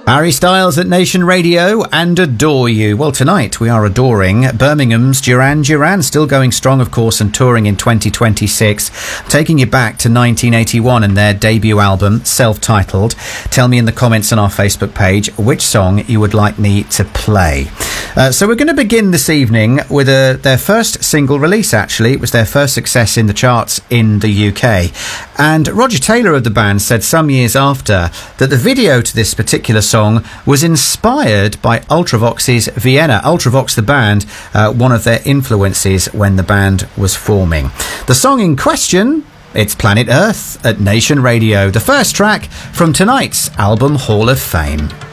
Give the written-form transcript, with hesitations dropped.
Harry Styles at Nation Radio and Adore You. Well, tonight we are adoring Birmingham's Duran Duran, still going strong, of course, and touring in 2026. Taking you back to 1981 and their debut album, self-titled. Tell me in the comments on our Facebook page which song you would like me to play. So we're going to begin this evening with their first single release, actually. It was their first success in the charts in the UK. And Roger Taylor of the band said some years after that the video to this particular song was inspired by Ultravox's Vienna. Ultravox, the band, one of their influences when the band was forming. The song in question, it's Planet Earth at Nation Radio, the first track from tonight's album Hall of Fame.